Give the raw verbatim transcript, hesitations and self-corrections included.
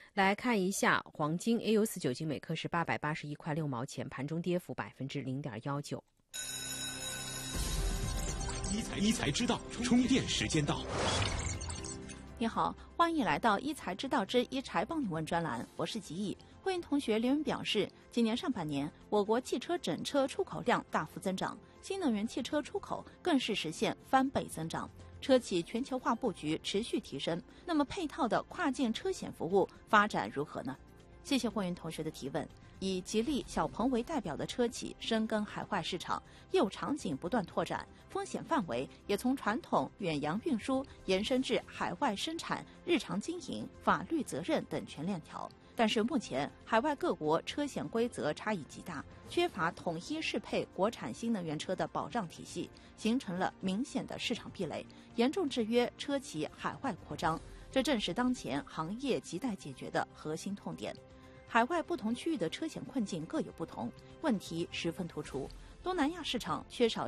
来看一下黄金 A 六 四九金每克是八百八十一块六毛钱，盘中跌幅百分之零点幺九。 一财一财知道，充电时间到。 你好，欢迎来到一财知道之一财帮你问专栏，我是吉毅。会员同学留言表示，今年上半年我国汽车整车出口量大幅增长，新能源汽车出口更是实现翻倍增长，车企全球化布局持续提升。那么配套的跨境车险服务发展如何呢？谢谢会员同学的提问。以吉利、小鹏为代表的车企深耕海外市场，业务场景不断拓展，风险范围也从传统远洋运输延伸至海外生产、日常经营、法律责任等全链条。但是目前海外各国车险规则差异极大，缺乏统一适配国产新能源车的保障体系，形成了明显的市场壁垒，严重制约车企海外扩张。这正是当前行业亟待解决的核心痛点。海外不同区域的车险困境各有不同，问题十分突出。东南亚市场缺少